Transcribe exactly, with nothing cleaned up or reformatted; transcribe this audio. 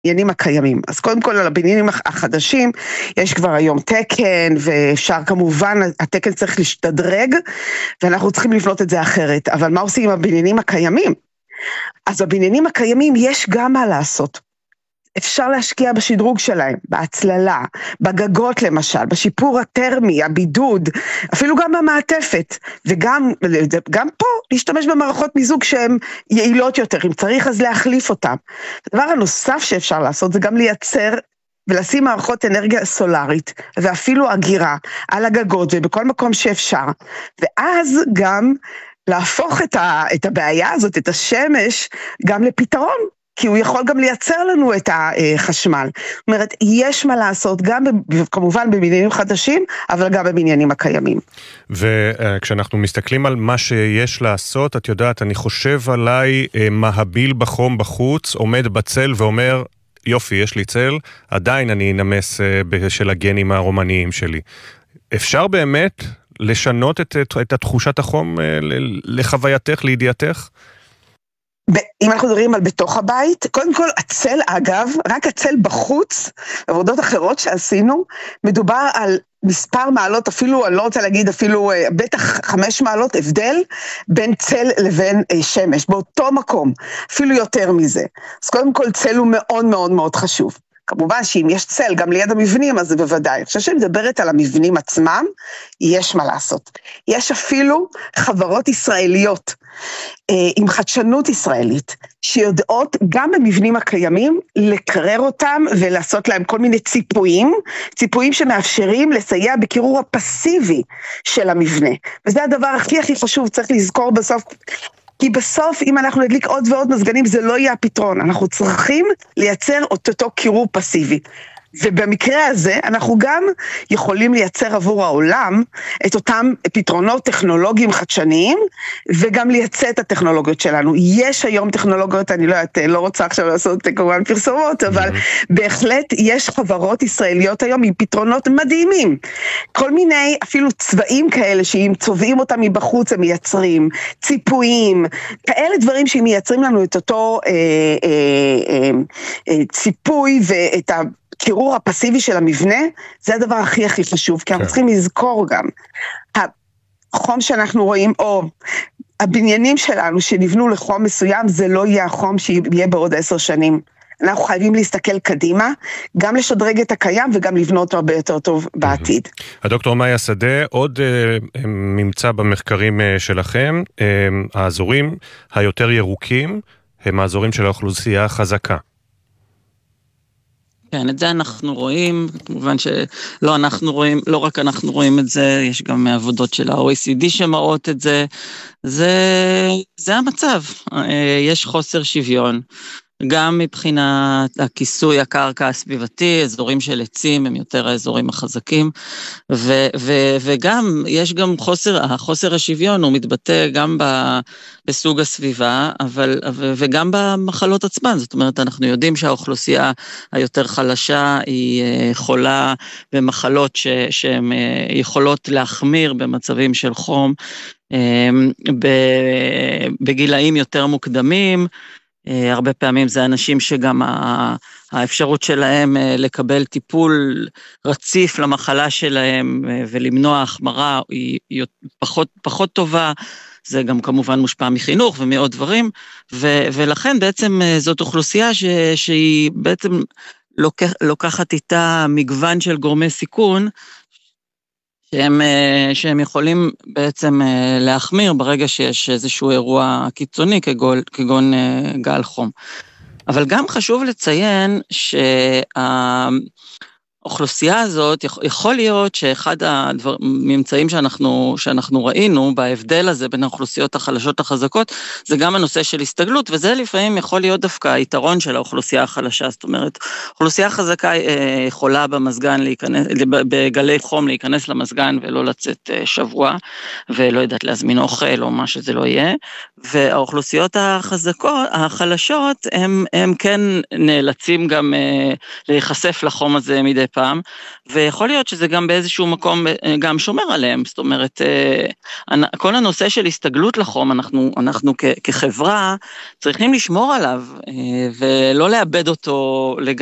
הבניינים הקיימים. אז קודם כל על הבניינים החדשים, יש כבר היום תקן, ואפשר כמובן, התקן צריך להשתדרג, ואנחנו צריכים לבנות את זה אחרת. אבל מה עושים עם הבניינים הקיימים? אז בבניינים הקיימים יש גם מה לעשות. אפשר להשקיע בשדרוג שלהם, בהצללה, בגגות למשל, בשיפור הטרמי, הבידוד, אפילו גם במעטפת, וגם גם פה להשתמש במערכות מיזוג שהן יעילות יותר, אם צריך אז להחליף אותם. הדבר הנוסף שאפשר לעשות זה גם לייצר ולשים מערכות אנרגיה סולרית, ואפילו אגירה על הגגות ובכל מקום שאפשר, ואז גם להפוך את, ה, את הבעיה הזאת, את השמש, גם לפתרון, כי הוא יכול גם לייצר לנו את החשמל. זאת אומרת, יש מה לעשות, גם כמובן בבניינים חדשים, אבל גם בבניינים הקיימים. וכשאנחנו מסתכלים על מה שיש לעשות, את יודעת, אני חושב עליי מהביל בחום בחוץ, עומד בצל ואומר, יופי, יש לי צל, עדיין אני אנמס של הגנים הרומניים שלי. אפשר באמת לשנות את, את התחושת החום לחווייתך, לידיעתך? אם אנחנו מדברים על בתוך הבית, קודם כל הצל אגב, רק הצל בחוץ, עבודות אחרות שעשינו, מדובר על מספר מעלות, אפילו, אני לא רוצה להגיד אפילו, בטח חמש מעלות הבדל, בין צל לבין שמש, באותו מקום, אפילו יותר מזה. אז קודם כל צל הוא מאוד מאוד מאוד חשוב. כמובן שאם יש צל גם ליד המבנים, אז זה בוודאי. אני חושבת שאני מדברת על המבנים עצמם, יש מה לעשות. יש אפילו חברות ישראליות, עם חדשנות ישראלית, שיודעות גם במבנים הקיימים, לקרר אותם ולעשות להם כל מיני ציפויים, ציפויים שמאפשרים לסייע בקירור הפסיבי של המבנה. וזה הדבר הכי הכי חשוב, צריך לזכור בסוף, כי בסוף אם אנחנו נדליק עוד ועוד מזגנים, זה לא יהיה הפתרון. אנחנו צריכים לייצר אותו קירור פסיבי. ובמקרה הזה אנחנו גם יכולים לייצר עבור העולם את אותם פתרונות טכנולוגיים חדשניים, וגם לייצא את הטכנולוגיות שלנו. יש היום טכנולוגיות, אני לא, לא רוצה עכשיו לעשות כמובן פרסומות, אבל בהחלט יש חברות ישראליות היום עם פתרונות מדהימים. כל מיני אפילו צבעים כאלה שאם צובעים אותם מבחוץ הם מייצרים, ציפויים, כאלה דברים שהם מייצרים לנו את אותו אה, אה, אה, אה, ציפוי ואת ה... קירור הפסיבי של המבנה, זה הדבר הכי הכי חשוב, כי אנחנו צריכים לזכור גם, החום שאנחנו רואים, או הבניינים שלנו שנבנו לחום מסוים, זה לא יהיה החום שיהיה בעוד עשר שנים. אנחנו חייבים להסתכל קדימה, גם לשדרג את הקיים וגם לבנות הרבה יותר טוב בעתיד. הדוקטור מאיה שדה, עוד ממצא במחקרים שלכם, האזורים היותר ירוקים, הם האזורים של האוכלוסייה החזקה. כן, את זה אנחנו רואים, כמובן שלא אנחנו רואים, לא רק אנחנו רואים את זה, יש גם עבודות של ה-או אי סי די שמראות את זה, זה, זה המצב, יש חוסר שוויון, גם מבחינת הכיסוי הקרקע הסביבתי, אזורים של עצים הם יותר האזורים החזקים, ו, ו, וגם יש גם חוסר, החוסר השוויון הוא מתבטא גם ב, בסוג הסביבה, אבל, ו, וגם במחלות עצמן, זאת אומרת אנחנו יודעים שהאוכלוסייה היותר חלשה היא חולה במחלות ש, שהן יכולות להחמיר במצבים של חום, בגילאים יותר מוקדמים, הרבה פעמים זה אנשים שגם האפשרות שלהם לקבל טיפול רציף למחלה שלהם ולמנוע החמרה היא פחות, פחות טובה, זה גם כמובן מושפע מחינוך ומעוד דברים, ו, ולכן בעצם זאת אוכלוסייה ש, שהיא בעצם לוקח, לוקחת איתה מגוון של גורמי סיכון, שהם, שהם יכולים בעצם להחמיר ברגע שיש איזשהו אירוע קיצוני כגון, כגון גל חום. אבל גם חשוב לציין שהאוכלוסייה הזאת, יכול להיות שאחד הממצאים שאנחנו, שאנחנו ראינו בהבדל הזה בין האוכלוסיות החלשות החזקות, זה גם הנושא של הסתגלות, וזה לפעמים יכול להיות דווקא היתרון של האוכלוסייה החלשה, זאת אומרת, אוכלוסייה חזקה יכולה במזגן להיכנס, בגלי חום להיכנס למזגן ולא לצאת שבוע, ולא יודעת להזמין אוכל או מה שזה לא יהיה, והאוכלוסיות החזקות, החלשות, הם, הם כן נאלצים גם להיחשף לחום הזה מדי פעם, ויכול להיות שזה גם באיזשהו מקום גם שומר עליהם, זאת אומרת, כל הנושא של הסתגלות לחום, אנחנו, אנחנו כ- כחברה צריכים לשמור עליו, ולא לאבד אותו לגמרי.